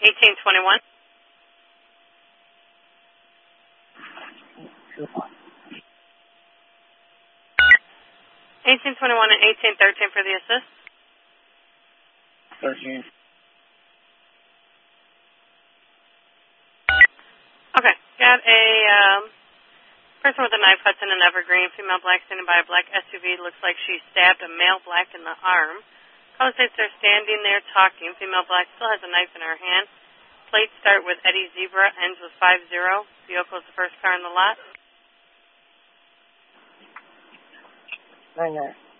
1821. 1821 and 1813 for the assist. 13. Okay, got a person with a knife cuts in an evergreen. Female black standing by a black SUV. Looks like she stabbed a male black in the arm. Caller states they're standing there talking. Female black still has a knife in her hand. Plates start with Eddie Zebra, ends with 50. Vehicle is the first car in the lot. 99.